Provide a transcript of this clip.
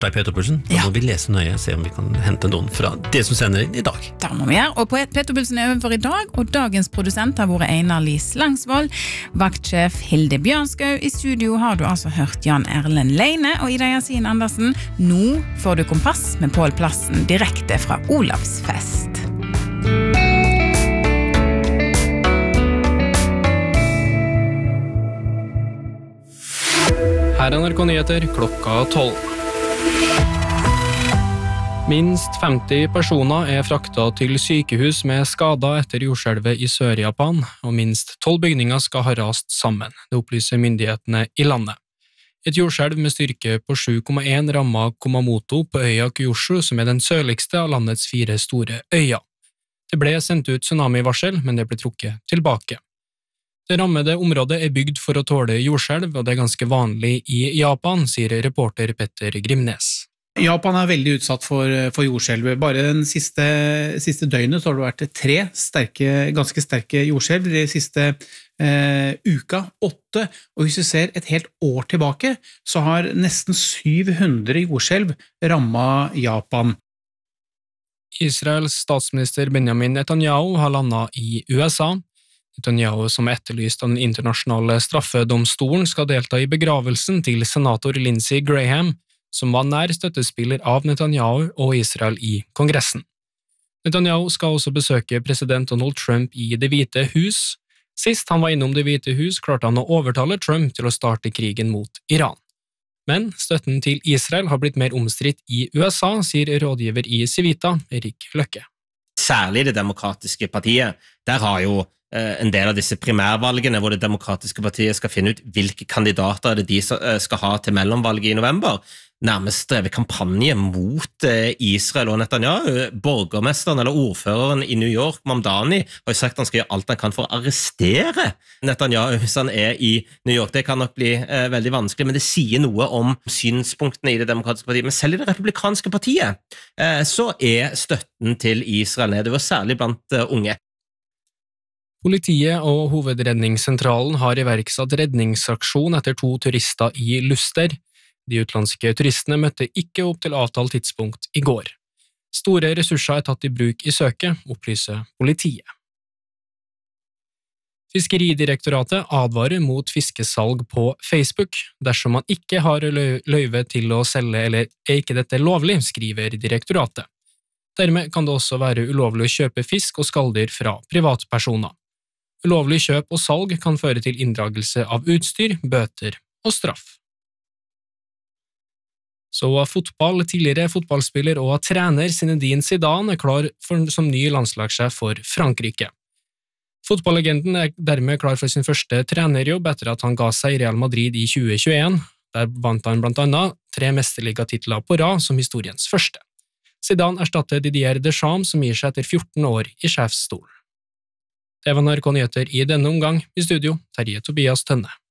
deg, Peter Pulsen. Da må vi lese nøye, se om vi kan hente noen fra det som sender inn i dag. Da må vi gjøre, og Peter Pulsen over i dag, og dagens produsent har vært Einar Lis Langsvold, vaktsjef Hilde Bjørnskau. I studio har du altså hørt Jan Erlend Leine og Ida Yasin Andersen. Nå får du kompass med Pål Plassen direkte fra Olavsfest. Her NRK Nyheter klokka 12. Minst 50 personer fraktet til sykehus med skader etter jordskjelvet i Sør-Japan, og minst 12 bygninger skal ha rast sammen, det opplyser myndighetene i landet. Et jordskjelv med styrke på 7,1 rammet Kumamoto på øya Kyushu, som den sørligste av landets 4 store øyer. Det ble sendt ut tsunami-varsel, men det ble trukket tilbake. Det rammede området bygd for å tåle jordskjelv, og det ganske vanlig i Japan, sier reporter Petter Grimnes. Japan veldig utsatt for jordskjelv. Bare den siste døgnet så har det vært 3 ganske sterke jordskjelv, de siste uka 8, og hvis vi ser et helt år tilbake, så har nesten 700 jordskjelv rammet Japan. Israels statsminister Benjamin Netanyahu har landet i USA. Netanyahu, som etterlyst av den internasjonale straffedomstolen, skal delta i begravelsen til senator Lindsey Graham, som var nær støttespiller av Netanyahu og Israel i Kongressen. Netanyahu skal også besøke president Donald Trump i Det hvite hus. Sist han var innom Det hvite hus, klarte han å overtale Trump til å starte krigen mot Iran. Men støtten til Israel har blitt mer omstridt i USA, sier rådgiver i Civita, Erik Løkke. Særlig Det demokratiske partiet. Der har jo en del av disse primærvalgene hvor Det demokratiske partiet skal finne ut hvilke kandidater de skal ha til mellomvalget i november, nærmest drevet kampanje mot Israel og Netanyahu. Borgermesteren eller ordføreren i New York, Mamdani, har jo sagt han skal gjøre alt han kan for å arrestere Netanyahu hvis han i New York. Det kan nok bli veldig vanskelig, men det sier noe om synspunktene i Det demokratiske partiet. Men selv i Det republikanske partiet så støtten til Israel nedover, særlig blant unge. Politiet og Hovedredningssentralen har iverksatt redningsaksjon etter 2 turister i Luster. De utenlandske turistene møtte ikke opp til avtalt tidspunkt i går. Store ressurser tatt i bruk i søket, opplyser politiet. Fiskeridirektoratet advarer mot fiskesalg på Facebook. Dersom man ikke har løyve til å selge eller ikke dette lovlig, skriver direktoratet. Dermed kan det også være ulovlig å kjøpe fisk og skalldyr fra privatpersoner. Ulovlig kjøp og salg kan føre til inndragelse av utstyr, bøter og straff. Så fotball, tidligere fotballspiller og trener Zinedine Zidane klar som ny landslagssjef for Frankrike. Fotballlegenden dermed klar for sin første trenerjobb etter at han ga seg i Real Madrid i 2021. Der vant han blant annet 3 mesterligatitler på rad som historiens første. Zidane erstattet Didier Deschamps, som gir seg etter 14 år i sjefsstolen. Det var NRK Nyheter i denne omgang. I studio, Terje Tobias Tønne.